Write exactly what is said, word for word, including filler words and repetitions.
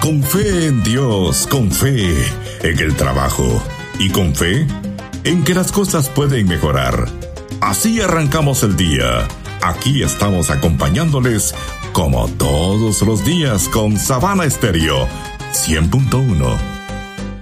Con fe en Dios, con fe en el trabajo y con fe en que las cosas pueden mejorar. Así arrancamos el día. Aquí estamos acompañándoles como todos los días con Savana Estéreo cien punto uno.